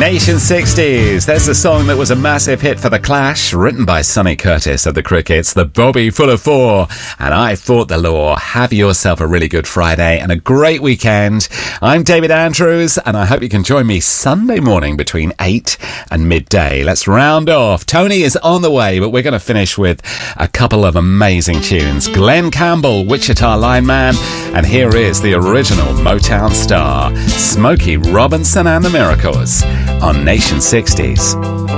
Nation 60s. There's a song that was a massive hit for The Clash, written by Sonny Curtis of the Crickets, the Bobby Full of Four. And I Fought the Law. Have yourself a really good Friday and a great weekend. I'm David Andrews, and I hope you can join me Sunday morning between 8 and midday. Let's round off. Tony is on the way, but we're going to finish with a couple of amazing tunes. Glenn Campbell, Wichita Lineman, and here is the original Motown star, Smokey Robinson and the Miracles, on Nation 60s.